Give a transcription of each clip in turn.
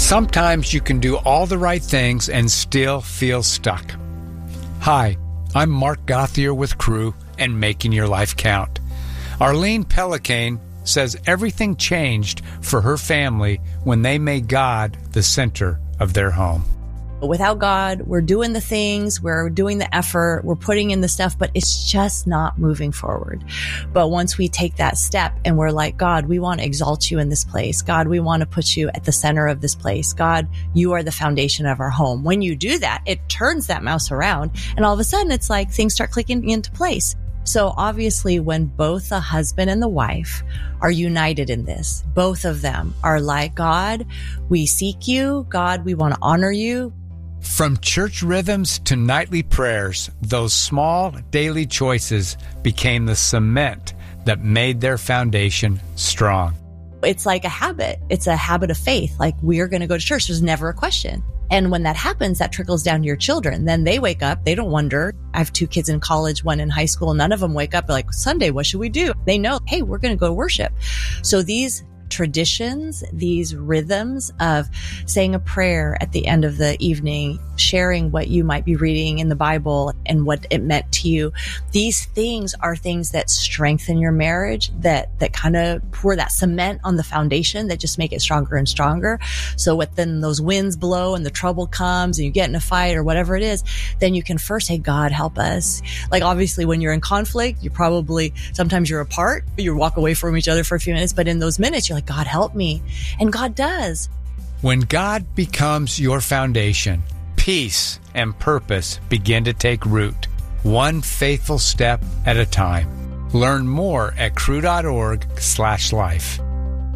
Sometimes you can do all the right things and still feel stuck. Hi, I'm Mark Gauthier with Crew and Making Your Life Count. Arlene Pellicane says everything changed for her family when they made God the center of their home. Without God, we're doing the things, we're doing the effort, we're putting in the stuff, but it's just not moving forward. But once we take that step and we're like, God, we want to exalt you in this place. God, we want to put you at the center of this place. God, you are the foundation of our home. When you do that, it turns that mouse around and all of a sudden it's like things start clicking into place. So obviously when both the husband and the wife are united in this, both of them are like, God, we seek you. God, we want to honor you. From church rhythms to nightly prayers, those small daily choices became the cement that made their foundation strong. It's like a habit. It's a habit of faith. Like, we are going to go to church. There's never a question. And when that happens, that trickles down to your children. Then they wake up. They don't wonder. I have 2 kids in college, 1 in high school. None of them wake up like, Sunday, what should we do? They know, hey, we're going to go worship. So these traditions, these rhythms of saying a prayer at the end of the evening, sharing what you might be reading in the Bible and what it meant to you. These things are things that strengthen your marriage, that kind of pour that cement on the foundation, that just make it stronger and stronger. So when those winds blow and the trouble comes and you get in a fight or whatever it is, then you can first say, God, help us. Like, obviously when you're in conflict, sometimes you're apart, you walk away from each other for a few minutes, but in those minutes, you're like, God, help me. And God does. When God becomes your foundation, peace and purpose begin to take root, one faithful step at a time. Learn more at crew.org/life.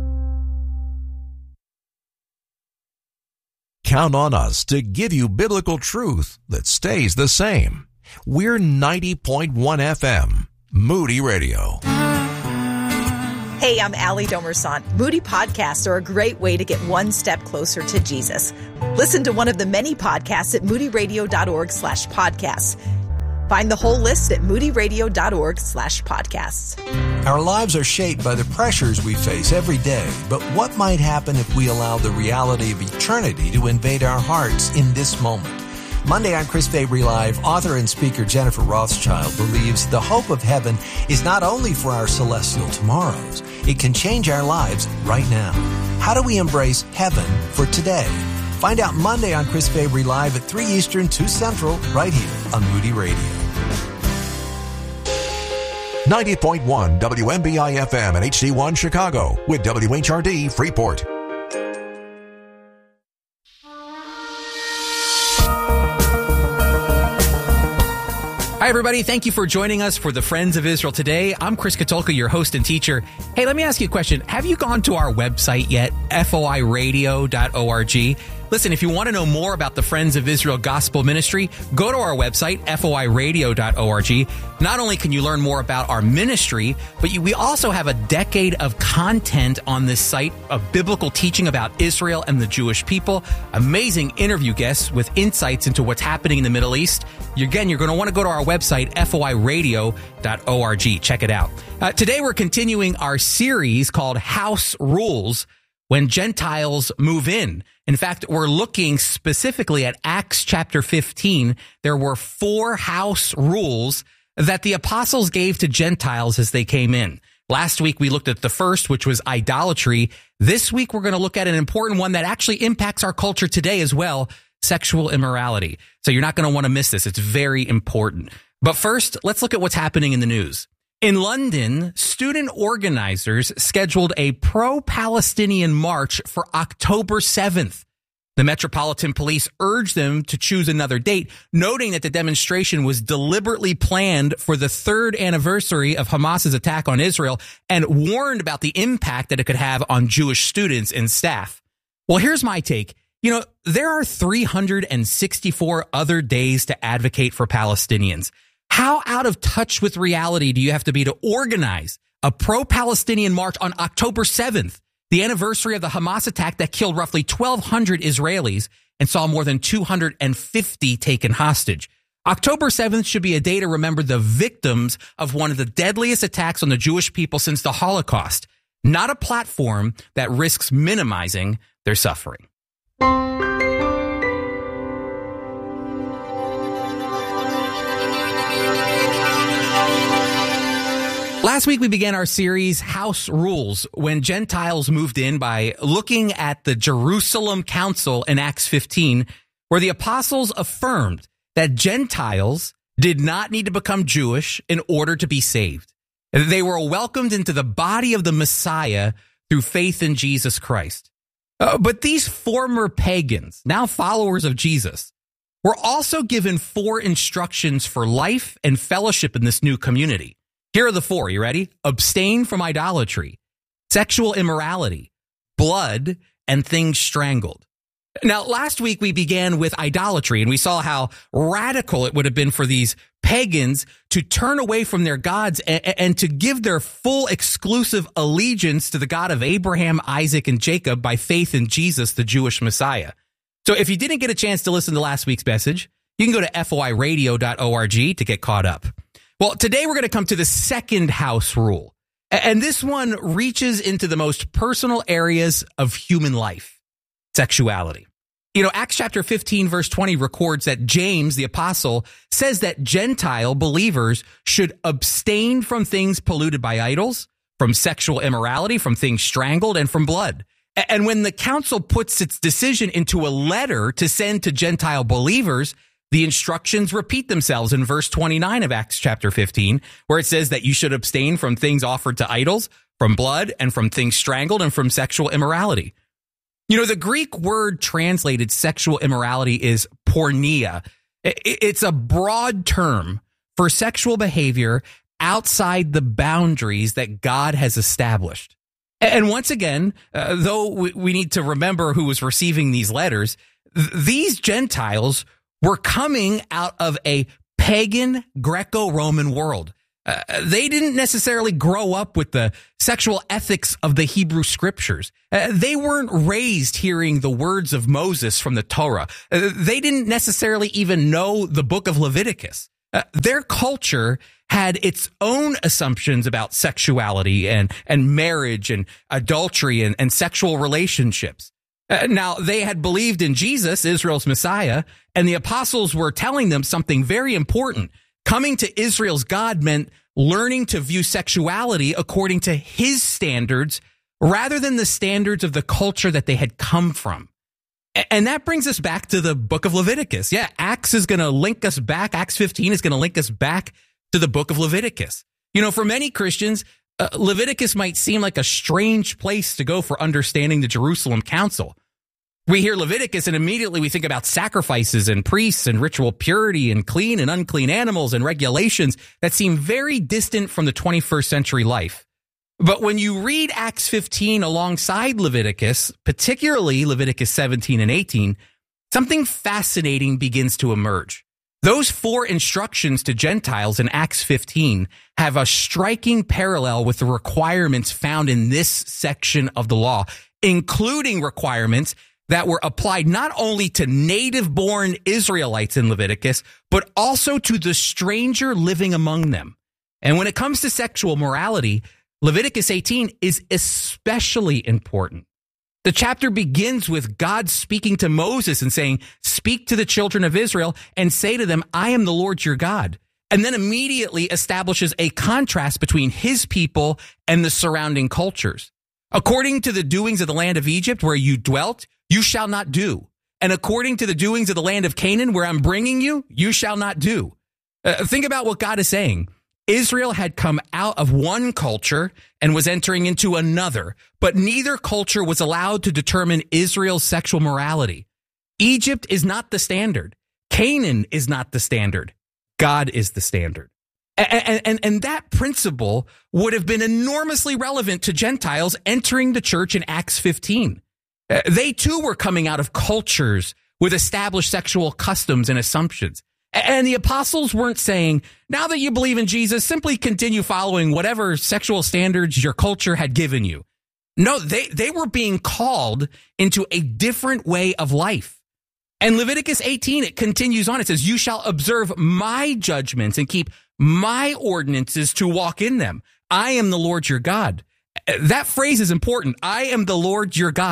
Count on us to give you biblical truth that stays the same. We're 90.1 FM, Moody Radio. Hey, I'm Allie Domersant. Moody podcasts are a great way to get one step closer to Jesus. Listen to one of the many podcasts at moodyradio.org/podcasts. Find the whole list at moodyradio.org/podcasts. Our lives are shaped by the pressures we face every day, but what might happen if we allow the reality of eternity to invade our hearts in this moment? Monday on Chris Fabry Live, author and speaker Jennifer Rothschild believes the hope of heaven is not only for our celestial tomorrows, it can change our lives right now. How do we embrace heaven for today? Find out Monday on Chris Fabry Live at 3 Eastern, 2 Central, right here on Moody Radio. 90.1 WMBI FM and HD1 Chicago with WHRD Freeport. Hi, everybody. Thank you for joining us for the Friends of Israel today. I'm Chris Katulka, your host and teacher. Hey, let me ask you a question. Have you gone to our website yet? foiradio.org. Listen, if you want to know more about the Friends of Israel Gospel Ministry, go to our website, foiradio.org. Not only can you learn more about our ministry, but we also have a decade of content on this site of biblical teaching about Israel and the Jewish people, amazing interview guests with insights into what's happening in the Middle East. You're going to want to go to our website, foiradio.org. Check it out. Today, we're continuing our series called House Rules, when Gentiles move in. In fact, we're looking specifically at Acts chapter 15. There were 4 house rules that the apostles gave to Gentiles as they came in. Last week, we looked at the first, which was idolatry. This week, we're going to look at an important one that actually impacts our culture today as well, sexual immorality. So you're not going to want to miss this. It's very important. But first, let's look at what's happening in the news. In London, student organizers scheduled a pro-Palestinian march for October 7th. The Metropolitan Police urged them to choose another date, noting that the demonstration was deliberately planned for the 3rd anniversary of Hamas's attack on Israel and warned about the impact that it could have on Jewish students and staff. Well, here's my take. There are 364 other days to advocate for Palestinians. How out of touch with reality do you have to be to organize a pro-Palestinian march on October 7th, the anniversary of the Hamas attack that killed roughly 1,200 Israelis and saw more than 250 taken hostage? October 7th should be a day to remember the victims of one of the deadliest attacks on the Jewish people since the Holocaust, not a platform that risks minimizing their suffering. Last week, we began our series, House Rules, when Gentiles moved in, by looking at the Jerusalem Council in Acts 15, where the apostles affirmed that Gentiles did not need to become Jewish in order to be saved. They were welcomed into the body of the Messiah through faith in Jesus Christ. But these former pagans, now followers of Jesus, were also given 4 instructions for life and fellowship in this new community. Here are the 4. You ready? Abstain from idolatry, sexual immorality, blood, and things strangled. Now, last week we began with idolatry, and we saw how radical it would have been for these pagans to turn away from their gods and to give their full exclusive allegiance to the God of Abraham, Isaac, and Jacob by faith in Jesus, the Jewish Messiah. So if you didn't get a chance to listen to last week's message, you can go to foiradio.org to get caught up. Well, today we're going to come to the second house rule, and this one reaches into the most personal areas of human life, sexuality. You know, Acts chapter 15, verse 20 records that James, the apostle, says that Gentile believers should abstain from things polluted by idols, from sexual immorality, from things strangled, and from blood. And when the council puts its decision into a letter to send to Gentile believers, the instructions repeat themselves in verse 29 of Acts chapter 15, where it says that you should abstain from things offered to idols, from blood, and from things strangled, and from sexual immorality. You know, the Greek word translated sexual immorality is porneia. It's a broad term for sexual behavior outside the boundaries that God has established. And once again, though we need to remember who was receiving these letters, these Gentiles were coming out of a pagan Greco-Roman world. They didn't necessarily grow up with the sexual ethics of the Hebrew scriptures. They weren't raised hearing the words of Moses from the Torah. They didn't necessarily even know the book of Leviticus. Their culture had its own assumptions about sexuality and marriage and adultery and sexual relationships. Now, they had believed in Jesus, Israel's Messiah, and the apostles were telling them something very important. Coming to Israel's God meant learning to view sexuality according to his standards rather than the standards of the culture that they had come from. And that brings us back to the book of Leviticus. Yeah, Acts is going to link us back. Acts 15 is going to link us back to the book of Leviticus. You know, for many Christians, Leviticus might seem like a strange place to go for understanding the Jerusalem Council. We hear Leviticus and immediately we think about sacrifices and priests and ritual purity and clean and unclean animals and regulations that seem very distant from the 21st century life. But when you read Acts 15 alongside Leviticus, particularly Leviticus 17 and 18, something fascinating begins to emerge. Those 4 instructions to Gentiles in Acts 15 have a striking parallel with the requirements found in this section of the law, including requirements that were applied not only to native-born Israelites in Leviticus, but also to the stranger living among them. And when it comes to sexual morality, Leviticus 18 is especially important. The chapter begins with God speaking to Moses and saying, "Speak to the children of Israel and say to them, I am the Lord your God." And then immediately establishes a contrast between his people and the surrounding cultures. According to the doings of the land of Egypt where you dwelt, you shall not do. And according to the doings of the land of Canaan where I'm bringing you, you shall not do. Think about what God is saying. Israel had come out of one culture and was entering into another, but neither culture was allowed to determine Israel's sexual morality. Egypt is not the standard. Canaan is not the standard. God is the standard. And that principle would have been enormously relevant to Gentiles entering the church in Acts 15. They too were coming out of cultures with established sexual customs and assumptions. And the apostles weren't saying, now that you believe in Jesus, simply continue following whatever sexual standards your culture had given you. No, they were being called into a different way of life. And Leviticus 18, it continues on. It says, you shall observe my judgments and keep my ordinances to walk in them. I am the Lord your God. That phrase is important. I am the Lord your God.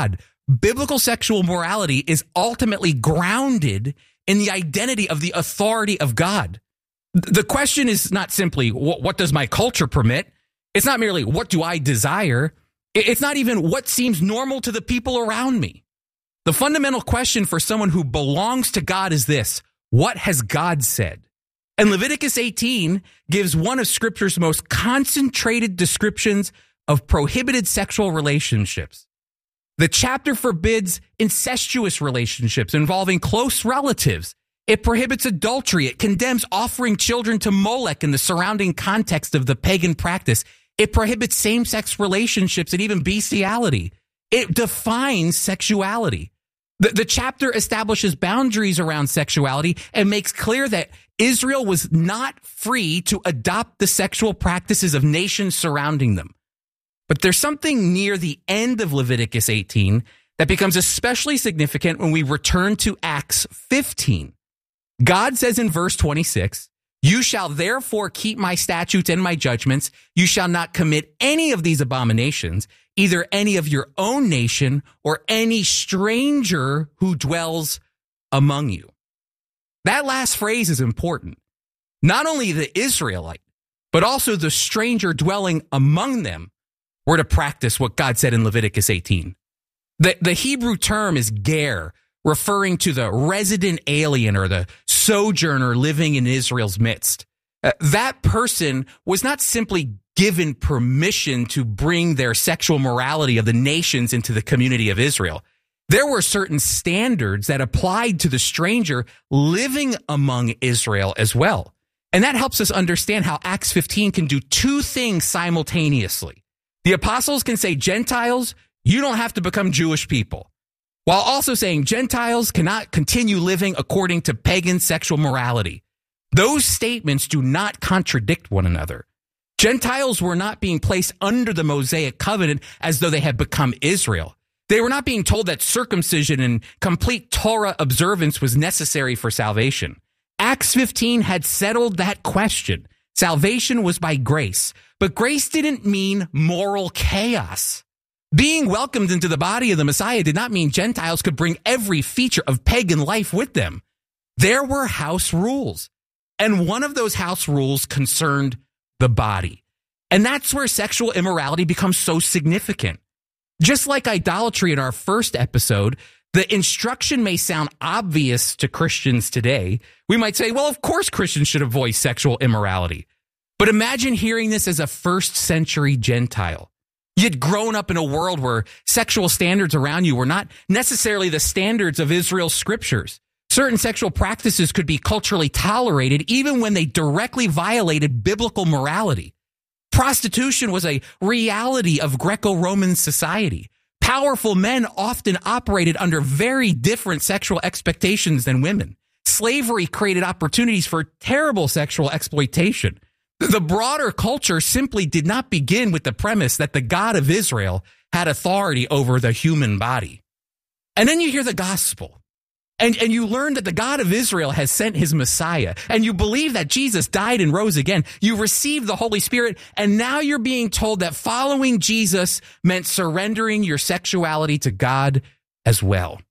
biblical sexual morality is ultimately grounded in the identity of the authority of God. The question is not simply, what does my culture permit? It's not merely, what do I desire? It's not even what seems normal to the people around me. The fundamental question for someone who belongs to God is this: what has God said? And Leviticus 18 gives one of Scripture's most concentrated descriptions of prohibited sexual relationships. The chapter forbids incestuous relationships involving close relatives. It prohibits adultery. It condemns offering children to Molech in the surrounding context of the pagan practice. It prohibits same-sex relationships and even bestiality. It defines sexuality. The chapter establishes boundaries around sexuality and makes clear that Israel was not free to adopt the sexual practices of nations surrounding them. But there's something near the end of Leviticus 18 that becomes especially significant when we return to Acts 15. God says in verse 26, "You shall therefore keep my statutes and my judgments. You shall not commit any of these abominations, either any of your own nation or any stranger who dwells among you." That last phrase is important. Not only the Israelite, but also the stranger dwelling among them were to practice what God said in Leviticus 18. The Hebrew term is ger, referring to the resident alien or the sojourner living in Israel's midst. That person was not simply given permission to bring their sexual morality of the nations into the community of Israel. There were certain standards that applied to the stranger living among Israel as well. And that helps us understand how Acts 15 can do two things simultaneously. The apostles can say, Gentiles, you don't have to become Jewish people, while also saying Gentiles cannot continue living according to pagan sexual morality. Those statements do not contradict one another. Gentiles were not being placed under the Mosaic covenant as though they had become Israel. They were not being told that circumcision and complete Torah observance was necessary for salvation. Acts 15 had settled that question. Salvation was by grace, but grace didn't mean moral chaos. Being welcomed into the body of the Messiah did not mean Gentiles could bring every feature of pagan life with them. There were house rules, and one of those house rules concerned the body. And that's where sexual immorality becomes so significant. Just like idolatry in our first episode, the instruction may sound obvious to Christians today. We might say, well, of course Christians should avoid sexual immorality. But imagine hearing this as a first century Gentile. You'd grown up in a world where sexual standards around you were not necessarily the standards of Israel's scriptures. Certain sexual practices could be culturally tolerated even when they directly violated biblical morality. Prostitution was a reality of Greco-Roman society. Powerful men often operated under very different sexual expectations than women. Slavery created opportunities for terrible sexual exploitation. The broader culture simply did not begin with the premise that the God of Israel had authority over the human body. And then you hear the gospel. And you learn that the God of Israel has sent his Messiah, and you believe that Jesus died and rose again. You receive the Holy Spirit, and now you're being told that following Jesus meant surrendering your sexuality to God as well.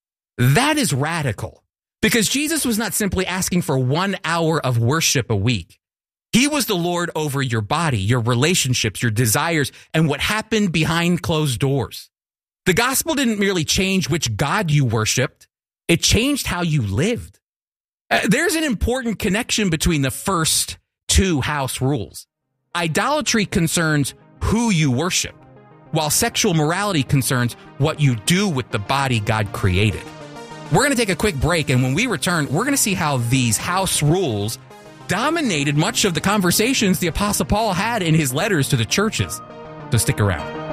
That is radical, because Jesus was not simply asking for 1 hour of worship a week. He was the Lord over your body, your relationships, your desires, and what happened behind closed doors. The gospel didn't merely change which God you worshiped. It changed how you lived. There's an important connection between the first two house rules. Idolatry concerns who you worship, while sexual morality concerns what you do with the body God created. We're going to take a quick break, and when we return, we're going to see how these house rules dominated much of the conversations the Apostle Paul had in his letters to the churches. So stick around.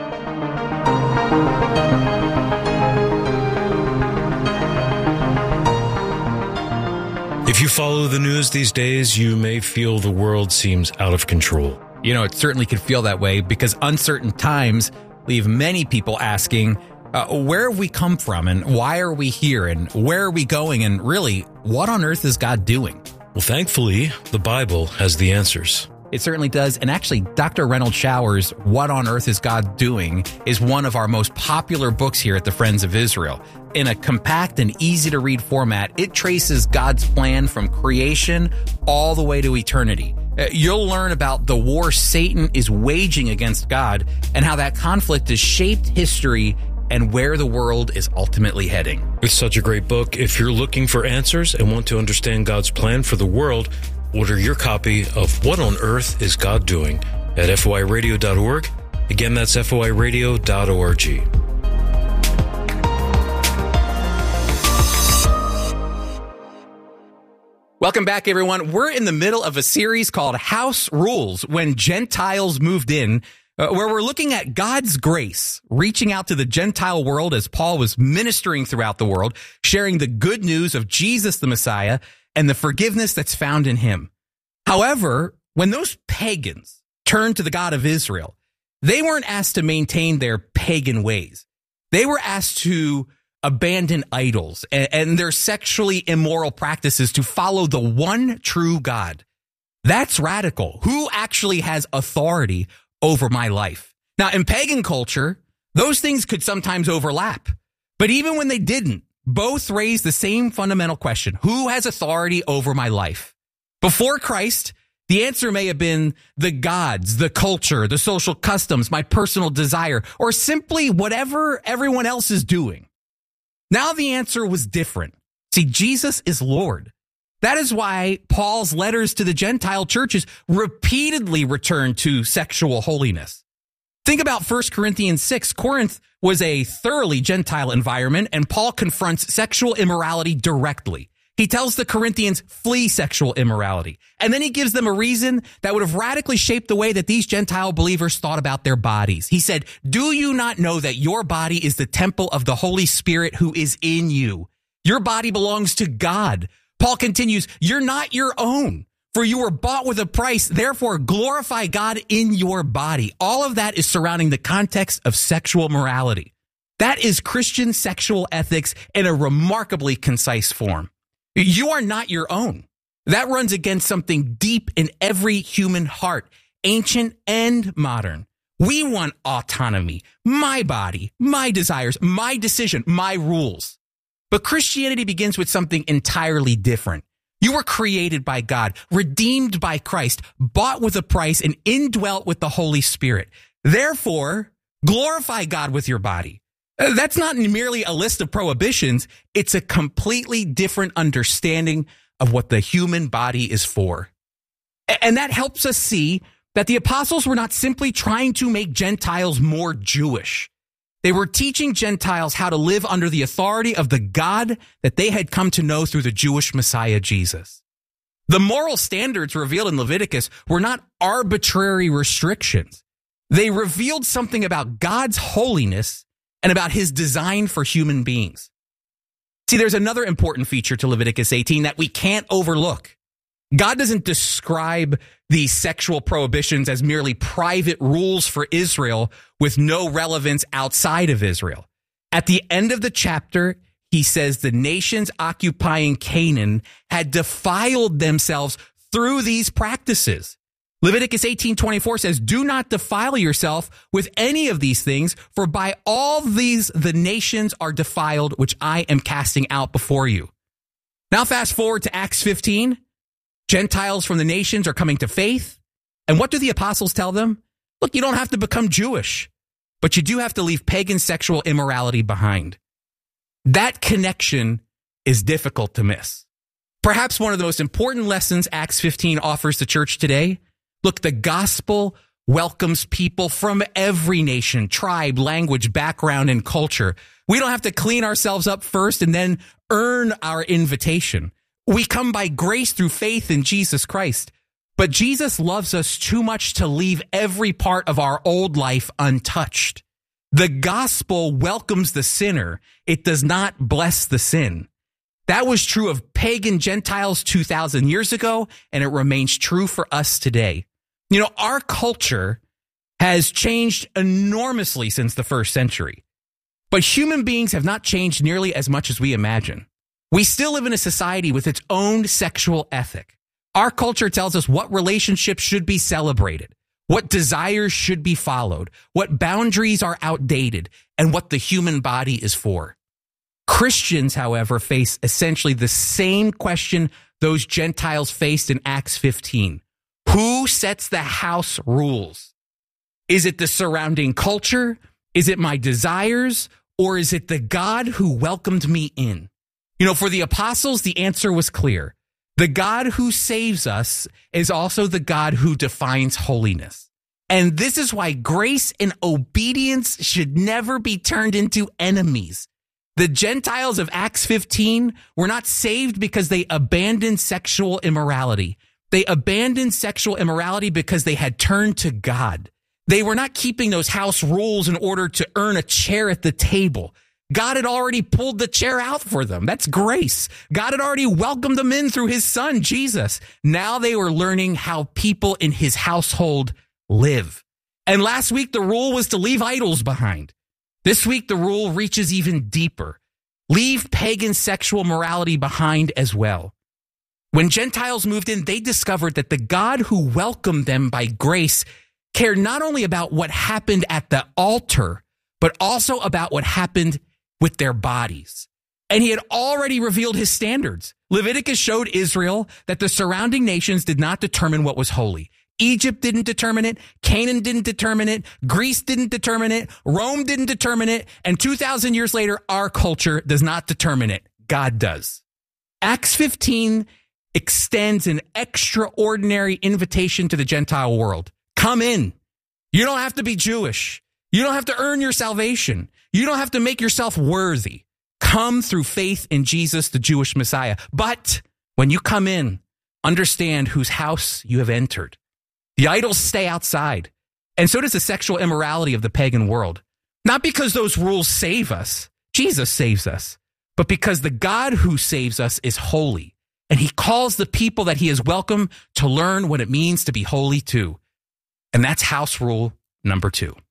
If you follow the news these days, you may feel the world seems out of control. You know, it certainly could feel that way because uncertain times leave many people asking, where have we come from and why are we here and where are we going and really, what on earth is God doing? Well, thankfully, the Bible has the answers. It certainly does. And actually, Dr. Reynolds Shower's What on Earth is God Doing is one of our most popular books here at the Friends of Israel. In a compact and easy to read format, it traces God's plan from creation all the way to eternity. You'll learn about the war Satan is waging against God and how that conflict has shaped history and where the world is ultimately heading. It's such a great book. If you're looking for answers and want to understand God's plan for the world, order your copy of What on Earth is God Doing at foiradio.org. Again, that's foiradio.org. Welcome back, everyone. We're in the middle of a series called House Rules, When Gentiles Moved In, where we're looking at God's grace, reaching out to the Gentile world as Paul was ministering throughout the world, sharing the good news of Jesus the Messiah and the forgiveness that's found in him. However, when those pagans turned to the God of Israel, they weren't asked to maintain their pagan ways. They were asked to abandon idols and their sexually immoral practices to follow the one true God. That's radical. Who actually has authority over my life? Now, in pagan culture, those things could sometimes overlap. But even when they didn't, both raised the same fundamental question: who has authority over my life? Before Christ, the answer may have been the gods, the culture, the social customs, my personal desire, or simply whatever everyone else is doing. Now the answer was different. See, Jesus is Lord. That is why Paul's letters to the Gentile churches repeatedly return to sexual holiness. Think about 1 Corinthians 6. Corinth was a thoroughly Gentile environment, and Paul confronts sexual immorality directly. He tells the Corinthians, flee sexual immorality. And then he gives them a reason that would have radically shaped the way that these Gentile believers thought about their bodies. He said, do you not know that your body is the temple of the Holy Spirit who is in you? Your body belongs to God. Paul continues, you're not your own, for you were bought with a price. Therefore, glorify God in your body. All of that is surrounding the context of sexual morality. That is Christian sexual ethics in a remarkably concise form. You are not your own. That runs against something deep in every human heart, ancient and modern. We want autonomy, my body, my desires, my decision, my rules. But Christianity begins with something entirely different. You were created by God, redeemed by Christ, bought with a price, and indwelt with the Holy Spirit. Therefore, glorify God with your body. That's not merely a list of prohibitions. It's a completely different understanding of what the human body is for. And that helps us see that the apostles were not simply trying to make Gentiles more Jewish. They were teaching Gentiles how to live under the authority of the God that they had come to know through the Jewish Messiah, Jesus. The moral standards revealed in Leviticus were not arbitrary restrictions. They revealed something about God's holiness and about his design for human beings. See, there's another important feature to Leviticus 18 that we can't overlook. God doesn't describe these sexual prohibitions as merely private rules for Israel with no relevance outside of Israel. At the end of the chapter, he says the nations occupying Canaan had defiled themselves through these practices. Leviticus 18:24 says, do not defile yourself with any of these things, for by all these the nations are defiled, which I am casting out before you. Now fast forward to Acts 15. Gentiles from the nations are coming to faith. And what do the apostles tell them? Look, you don't have to become Jewish, but you do have to leave pagan sexual immorality behind. That connection is difficult to miss. Perhaps one of the most important lessons Acts 15 offers the church today. Look, the gospel welcomes people from every nation, tribe, language, background, and culture. We don't have to clean ourselves up first and then earn our invitation. We come by grace through faith in Jesus Christ. But Jesus loves us too much to leave every part of our old life untouched. The gospel welcomes the sinner. It does not bless the sin. That was true of pagan Gentiles 2,000 years ago, and it remains true for us today. You know, our culture has changed enormously since the first century, but human beings have not changed nearly as much as we imagine. We still live in a society with its own sexual ethic. Our culture tells us what relationships should be celebrated, what desires should be followed, what boundaries are outdated, and what the human body is for. Christians, however, face essentially the same question those Gentiles faced in Acts 15. Who sets the house rules? Is it the surrounding culture? Is it my desires? Or is it the God who welcomed me in? For the apostles, the answer was clear. The God who saves us is also the God who defines holiness. And this is why grace and obedience should never be turned into enemies. The Gentiles of Acts 15 were not saved because they abandoned sexual immorality. They abandoned sexual immorality because they had turned to God. They were not keeping those house rules in order to earn a chair at the table. God had already pulled the chair out for them. That's grace. God had already welcomed them in through his son, Jesus. Now they were learning how people in his household live. And last week, the rule was to leave idols behind. This week, the rule reaches even deeper. Leave pagan sexual morality behind as well. When Gentiles moved in, they discovered that the God who welcomed them by grace cared not only about what happened at the altar, but also about what happened with their bodies. And he had already revealed his standards. Leviticus showed Israel that the surrounding nations did not determine what was holy. Egypt didn't determine it. Canaan didn't determine it. Greece didn't determine it. Rome didn't determine it. And 2,000 years later, our culture does not determine it. God does. Acts 15 extends an extraordinary invitation to the Gentile world. Come in. You don't have to be Jewish. You don't have to earn your salvation. You don't have to make yourself worthy. Come through faith in Jesus, the Jewish Messiah. But when you come in, understand whose house you have entered. The idols stay outside, and so does the sexual immorality of the pagan world. Not because those rules save us, Jesus saves us, but because the God who saves us is holy, and he calls the people that he has welcomed to learn what it means to be holy too. And that's house rule number 2.